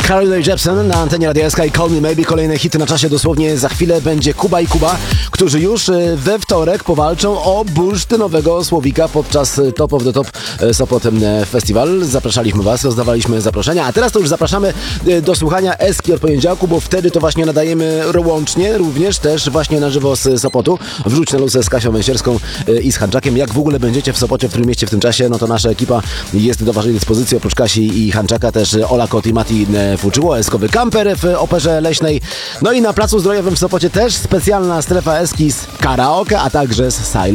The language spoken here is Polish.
Carly Rae Jepsen na antenie Radia SK i Call Me Maybe. Kolejne hity na czasie, dosłownie za chwilę będzie Kuba i Kuba, którzy już we wtorek powalczą o bursztynowego słowika podczas Top of the Top Sopot Festival. Zapraszaliśmy Was, rozdawaliśmy zaproszenia, a teraz to już zapraszamy do słuchania Eski od poniedziałku, bo wtedy to właśnie nadajemy łącznie, również też właśnie na żywo z Sopotu. Wrzuć na luzę z Kasią Węsierską i z Hanczakiem. Jak w ogóle będziecie w Sopocie, w którym mieście w tym czasie, no to nasza ekipa jest do Waszej dyspozycji. Oprócz Kasi i Hanczaka też Ola Kot i Mati Fuczyło, eskowy kamper w Operze Leśnej. No i na Placu Zdrojowym w Sopocie też specjalna strefa Eskis karaoke, a także z Silent